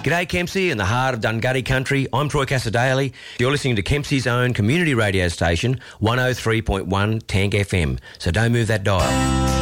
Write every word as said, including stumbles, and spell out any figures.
G'day Kempsey in the heart of Dungutty country. I'm Troy Casadale. You're listening to Kempsey's own community radio station, one oh three point one Tank F M. So don't move that dial.